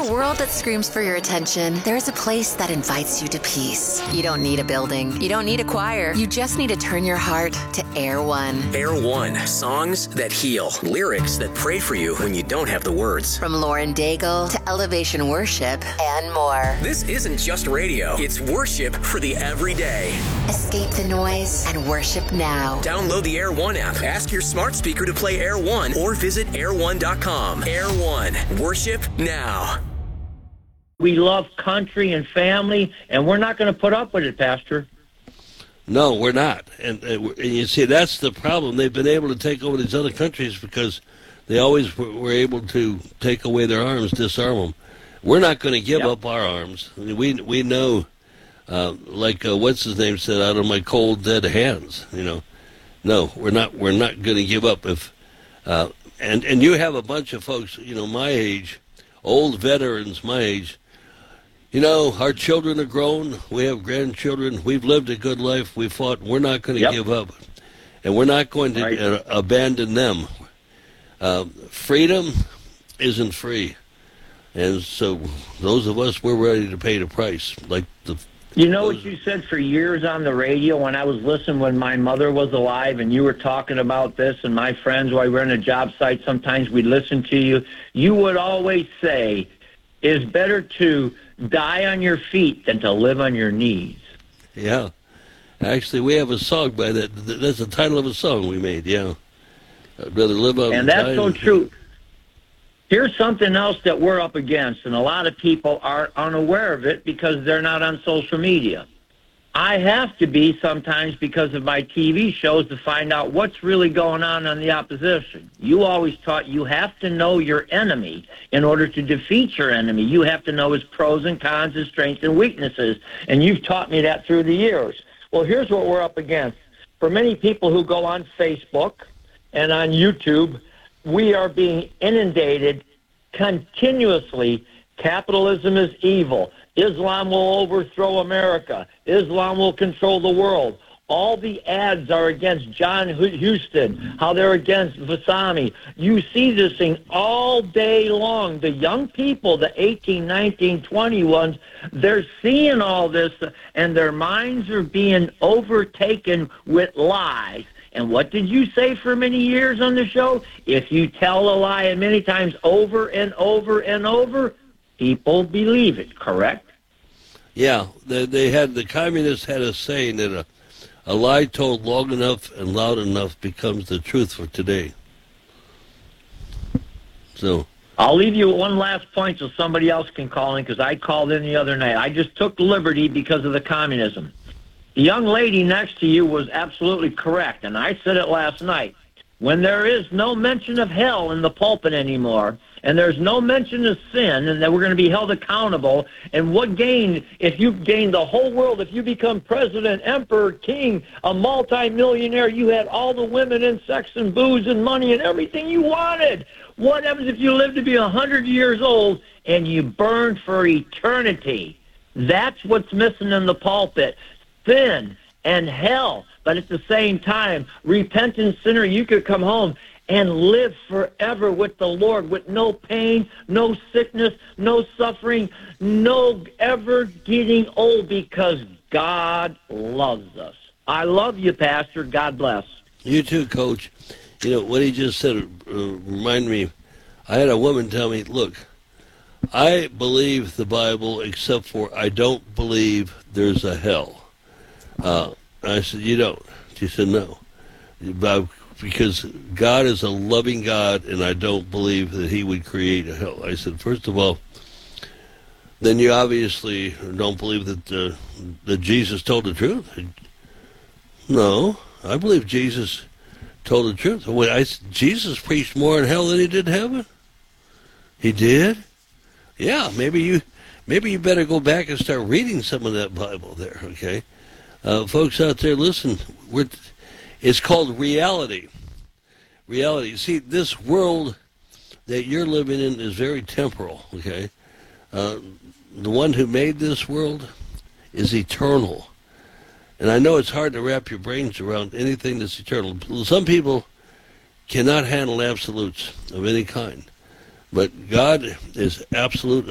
a world that screams for your attention, there's a place that invites you to peace. You don't need a building. You don't need a choir. You just need to turn your heart to Air One. Air One. Songs that heal. Lyrics that pray for you when you don't have the words. From Lauren Daigle to Elevation Worship and more. This isn't just radio. It's worship for the everyday. Escape the noise and worship now. Download the Air One app. Ask your smart speaker to play Air One or visit air1.com. Air One. Worship now. We love country and family, and we're not going to put up with it, Pastor. No, we're not. And you see, that's the problem. They've been able to take over these other countries because they always were able to take away their arms, disarm them. We're not going to give up our arms. I mean, we know, what's his name said, out of my cold dead hands. No, we're not going to give up. And you have a bunch of folks, my age, old veterans my age. Our children are grown. We have grandchildren. We've lived a good life. We fought. We're not going to give up. And we're not going to abandon them. Freedom isn't free. And so those of us, we're ready to pay the price. What you said for years on the radio when I was listening when my mother was alive and you were talking about this, and my friends, while we were in a job site, sometimes we'd listen to you. You would always say, it's better to die on your feet than to live on your knees. Yeah. Actually, we have a song by that. That's the title of a song we made, yeah. I'd rather live on and that's so true. Here's something else that we're up against, and a lot of people are unaware of it because they're not on social media. I have to be sometimes because of my TV shows to find out what's really going on the opposition. You always taught you have to know your enemy in order to defeat your enemy. You have to know his pros and cons, his strengths and weaknesses, and you've taught me that through the years. Well, here's what we're up against. For many people who go on Facebook and on YouTube, we are being inundated continuously. Capitalism is evil. Islam will overthrow America. Islam will control the world. All the ads are against John Houston, how they're against Vasami. You see this thing all day long. The young people, the 18, 19, 20 ones, they're seeing all this, and their minds are being overtaken with lies. And what did you say for many years on the show? If you tell a lie many times over and over and over, people believe it, correct? Yeah, the communists had a saying that a lie told long enough and loud enough becomes the truth for today. So I'll leave you one last point so somebody else can call in, because I called in the other night. I just took liberty because of the communism. The young lady next to you was absolutely correct, and I said it last night. When there is no mention of hell in the pulpit anymore, and there's no mention of sin, and that we're going to be held accountable, and what gain if you gain the whole world, if you become president, emperor, king, a multi-millionaire, you had all the women and sex and booze and money and everything you wanted. What happens if you live to be 100 years old and you burn for eternity? That's what's missing in the pulpit. Sin and hell, but at the same time, repentant sinner, you could come home and live forever with the Lord with no pain, no sickness, no suffering, no ever getting old, because God loves us. I love you, Pastor. God bless. You too, Coach. What he just said reminded me. I had a woman tell me, look, I believe the Bible except for I don't believe there's a hell. I said, you don't? She said, no. Because God is a loving God, and I don't believe that he would create a hell. I said, first of all, then you obviously don't believe that Jesus told the truth. No, I believe Jesus told the truth. Jesus preached more in hell than he did heaven. He did? Yeah, maybe you better go back and start reading some of that Bible there, okay? Folks out there, listen, it's called reality. Reality. See, this world that you're living in is very temporal, okay? The one who made this world is eternal. And I know it's hard to wrap your brains around anything that's eternal. Some people cannot handle absolutes of any kind. But God is absolute